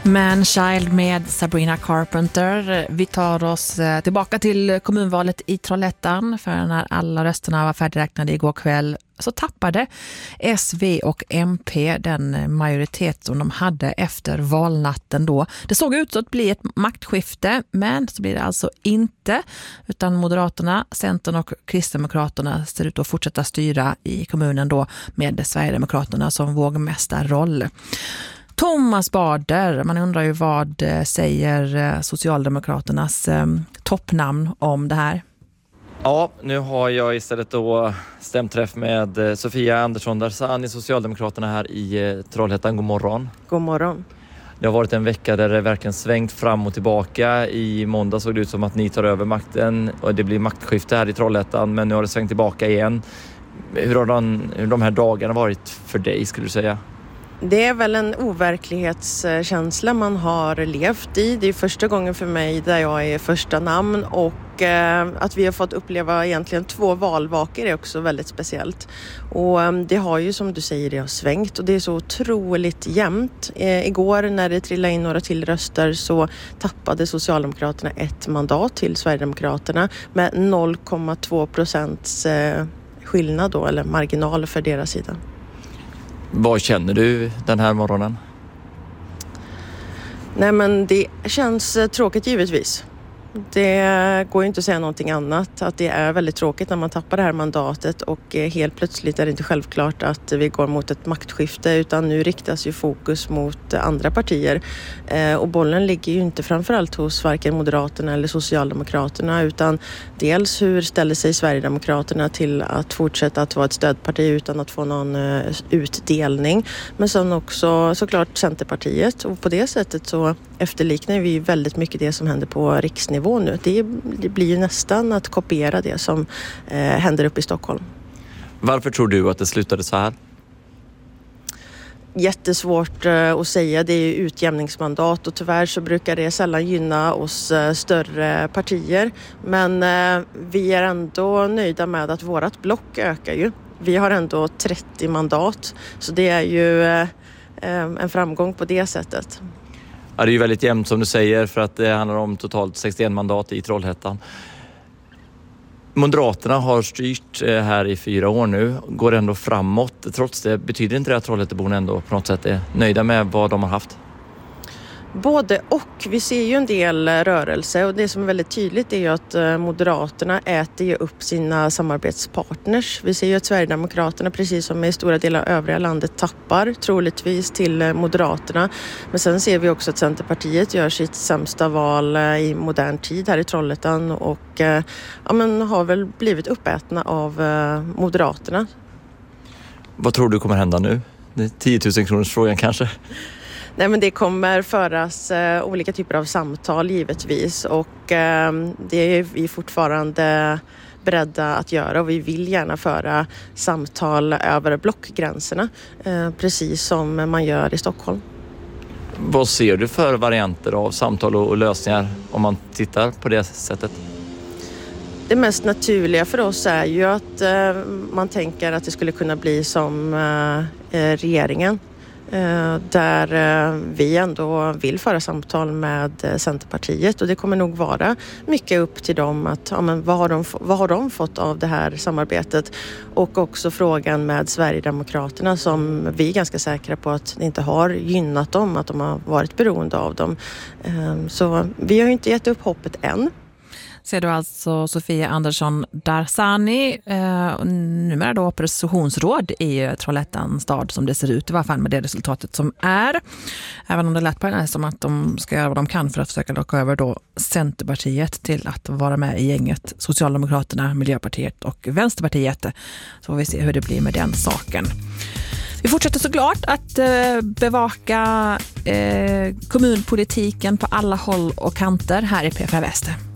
Man-Child med Sabrina Carpenter. Vi tar oss tillbaka till kommunvalet i Trollhättan, för när alla rösterna var färdigräknade igår kväll så tappade SV och MP den majoritet som de hade efter valnatten då. Det såg ut att bli ett maktskifte, men så blir det alltså inte, utan Moderaterna, Centern och Kristdemokraterna ser ut att fortsätta styra i kommunen då med Sverigedemokraterna som vågmästarroll. Thomas Bader, man undrar ju vad säger Socialdemokraternas toppnamn om det här? Ja, nu har jag istället då stämträff med Sofia Andersson Darzani, Socialdemokraterna här i Trollhättan. God morgon. God morgon. Det har varit en vecka där det verkligen svängt fram och tillbaka. I måndag såg det ut som att ni tar över makten och det blir maktskifte här i Trollhättan, men nu har det svängt tillbaka igen. Hur har de här dagarna varit för dig, skulle du säga? Det är väl en overklighetskänsla man har levt i. Det är första gången för mig där jag är första namn, och att vi har fått uppleva egentligen 2 valvakor är också väldigt speciellt. Och det har ju, som du säger, det har svängt och det är så otroligt jämnt. Igår när det trillade in några till röster så tappade Socialdemokraterna 1 mandat till Sverigedemokraterna med 0,2% skillnad då, eller marginal för deras sida. Vad känner du den här morgonen? Nej, men det känns tråkigt givetvis. Det går ju inte att säga någonting annat. Att det är väldigt tråkigt när man tappar det här mandatet och helt plötsligt är det inte självklart att vi går mot ett maktskifte, utan nu riktas ju fokus mot andra partier. Och bollen ligger ju inte framförallt hos varken Moderaterna eller Socialdemokraterna, utan dels hur ställer sig Sverigedemokraterna till att fortsätta att vara ett stödparti utan att få någon utdelning. Men sen också såklart Centerpartiet, och på det sättet så efterliknar vi väldigt mycket det som händer på riksnivå nu. Det blir ju nästan att kopiera det som händer uppe i Stockholm. Varför tror du att det slutade så här? Jättesvårt att säga. Det är ju utjämningsmandat och tyvärr så brukar det sällan gynna oss större partier. Men vi är ändå nöjda med att vårat block ökar ju. Vi har ändå 30 mandat, så det är ju en framgång på det sättet. Ja, det är ju väldigt jämnt som du säger, för att det handlar om totalt 61 mandat i Trollhättan. Moderaterna har styrt här i 4 år nu, går ändå framåt. Trots det, betyder inte det att Trollhätteborna ändå på något sätt är nöjda med vad de har haft? Både och. Vi ser ju en del rörelse, och det som är väldigt tydligt är ju att Moderaterna äter ju upp sina samarbetspartners. Vi ser ju att Sverigedemokraterna, precis som i stora delar av övriga landet, tappar troligtvis till Moderaterna. Men sen ser vi också att Centerpartiet gör sitt sämsta val i modern tid här i Trollhättan och har väl blivit uppätna av Moderaterna. Vad tror du kommer hända nu? Det är 10 000 kronors frågan kanske. Nej, men det kommer föras olika typer av samtal givetvis, och det är vi fortfarande beredda att göra, och vi vill gärna föra samtal över blockgränserna precis som man gör i Stockholm. Vad ser du för varianter av samtal och lösningar om man tittar på det sättet? Det mest naturliga för oss är ju att man tänker att det skulle kunna bli som regeringen. Där vi ändå vill föra samtal med Centerpartiet, och det kommer nog vara mycket upp till dem att vad har de fått av det här samarbetet, och också frågan med Sverigedemokraterna som vi är ganska säkra på att det inte har gynnat dem, att de har varit beroende av dem. Så vi har ju inte gett upp hoppet än. Ser du alltså Sofia Andersson Darzani, numera då oppositionsråd i Trollhättan stad, som det ser ut i varje fall med det resultatet som är. Även om det lät på henne som att de ska göra vad de kan för att försöka locka över då Centerpartiet till att vara med i gänget Socialdemokraterna, Miljöpartiet och Vänsterpartiet. Så får vi se hur det blir med den saken. Vi fortsätter såklart att bevaka kommunpolitiken på alla håll och kanter här i P4 Väster.